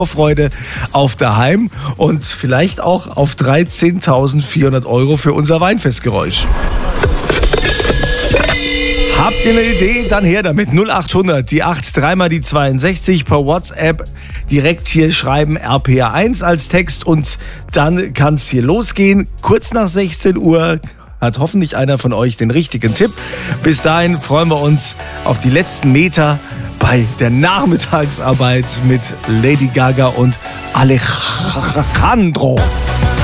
Freude auf daheim und vielleicht auch auf 13.400 € für unser Weinfestgeräusch. Habt ihr eine Idee? Dann her damit. 0800, die 8, dreimal die 62 per WhatsApp. Direkt hier schreiben RPR1 als Text und dann kann es hier losgehen. Kurz nach 16 Uhr hat hoffentlich einer von euch den richtigen Tipp. Bis dahin freuen wir uns auf die letzten Meter bei der Nachmittagsarbeit mit Lady Gaga und Alejandro.